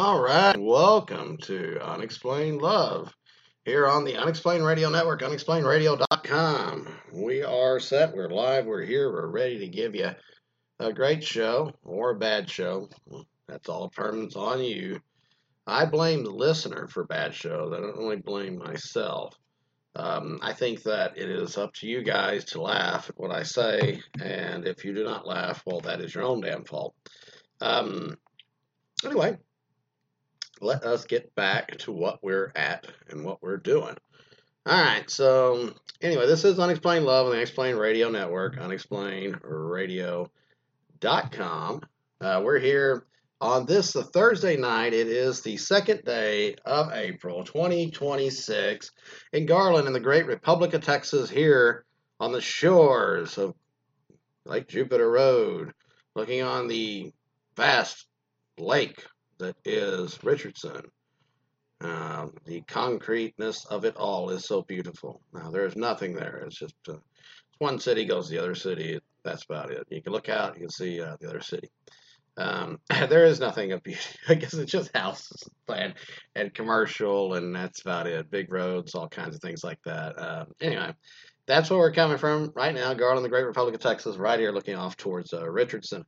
All right, welcome to Unexplained Love here on the Unexplained Radio Network, unexplainedradio.com. We are set, we're live, we're here, we're ready to give you a great show or a bad show. That's all permanent on you. I blame the listener for bad shows. I don't really blame myself. I think that it is up to you guys to laugh at what I say, and if you do not laugh, well, that is your own damn fault. Anyway, let us get back to what we're at and what we're doing. All right, so anyway, this is Unexplained Love on the Unexplained Radio Network, unexplainedradio.com. We're here on this the Thursday night. It is the second day of April 2026 in Garland in the great Republic of Texas, here on the shores of Lake Jupiter Road, looking on the vast lake that is Richardson. The concreteness of it all is so beautiful. Now, there's nothing there. It's just one city goes to the other city. That's about it. You can look out, you can see the other city. There is nothing of beauty. I guess it's just houses and commercial, and that's about it. Big roads, all kinds of things like that. Anyway, that's where we're coming from right now. Garland, the great Republic of Texas, right here looking off towards Richardson.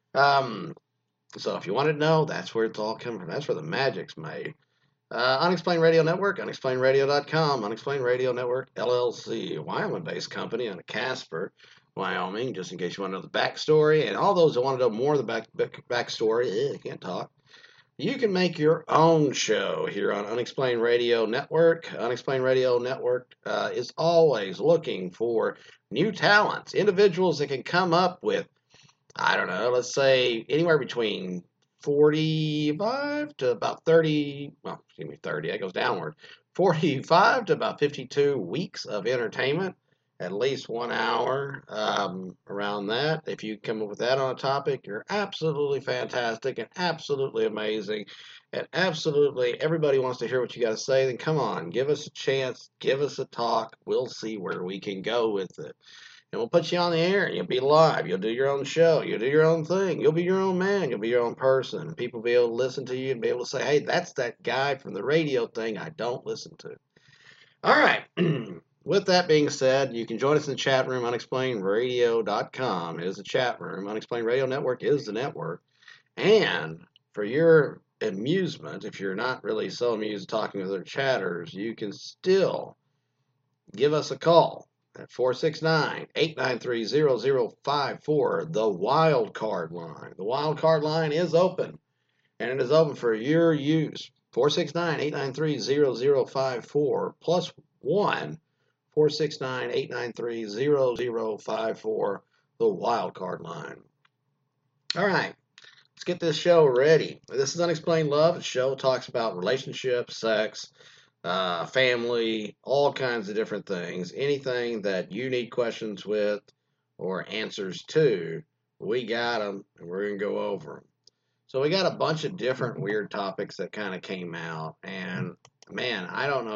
So if you wanted to know, that's where it's all coming from. That's where the magic's made. Unexplained Radio Network, unexplainedradio.com, Unexplained Radio Network, LLC, a Wyoming-based company out of Casper, Wyoming, just in case you want to know the backstory. And all those that want to know more of the backstory, I can't talk, you can make your own show here on Unexplained Radio Network. Unexplained Radio Network is always looking for new talents, individuals that can come up with, I don't know, let's say anywhere between 45 to about 30, well, excuse me, 30, that goes downward, 45 to about 52 weeks of entertainment, at least 1 hour around that. If you come up with that on a topic, you're absolutely fantastic and absolutely amazing, and absolutely everybody wants to hear what you got to say. Then come on, give us a chance, give us a talk. We'll see where we can go with it. And we'll put you on the air, and you'll be live. You'll do your own show. You'll do your own thing. You'll be your own man. You'll be your own person. And people will be able to listen to you and be able to say, hey, that's that guy from the radio thing I don't listen to. All right. With that being said, you can join us in the chat room, unexplainedradio.com. It is the chat room. Unexplained Radio Network is the network. And for your amusement, if you're not really so amused talking with other chatters, you can still give us a call at 469-893-0054, the wild card line. The wild card line is open, and it is open for your use. 469-893-0054 plus 1, 469-893-0054, the wild card line. All right, let's get this show ready. This is Unexplained Love. The show talks about relationships, sex, family, all kinds of different things. Anything that you need questions with or answers to, we got them, and we're going to go over them. So we got a bunch of different weird topics that kind of came out, and man, I don't know